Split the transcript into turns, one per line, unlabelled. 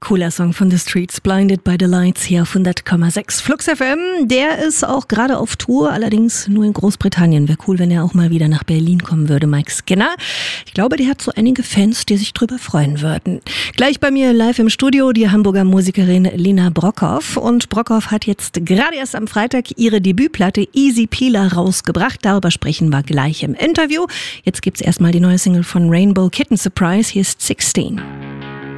Cooler Song von The Streets, Blinded by the Lights hier auf 100,6 Flux FM. Der ist auch gerade auf Tour, allerdings nur in Großbritannien. Wäre cool, wenn er auch mal wieder nach Berlin kommen würde, Mike Skinner. Ich glaube, der hat so einige Fans, die sich drüber freuen würden. Gleich bei mir live im Studio die Hamburger Musikerin Lena Brockhoff. Und Brockhoff hat jetzt gerade erst am Freitag ihre Debütplatte Easy Peeler rausgebracht. Darüber sprechen wir gleich im Interview. Jetzt gibt's erstmal die neue Single von Rainbow Kitten Surprise. Hier ist 16.